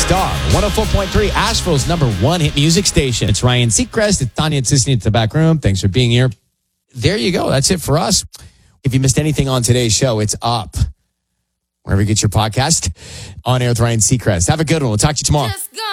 Star, 104.3, Asheville's #1 hit music station. It's Ryan Seacrest. It's Tanya Tsisny at the back room. Thanks for being here. There you go. That's it for us. If you missed anything on today's show, it's up wherever you get your podcast. On Air with Ryan Seacrest. Have a good one. We'll talk to you tomorrow.